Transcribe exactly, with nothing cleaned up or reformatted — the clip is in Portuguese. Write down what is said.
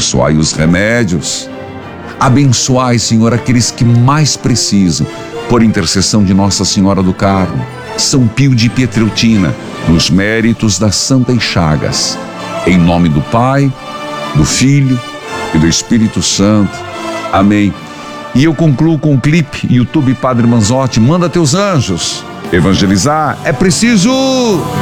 abençoai os remédios. Abençoai, Senhor, aqueles que mais precisam, por intercessão de Nossa Senhora do Carmo, São Pio de Pietreutina, nos méritos das Santas Chagas. Em nome do Pai, do Filho e do Espírito Santo. Amém. E eu concluo com o clipe YouTube Padre Manzotti. Manda teus anjos. Evangelizar é preciso!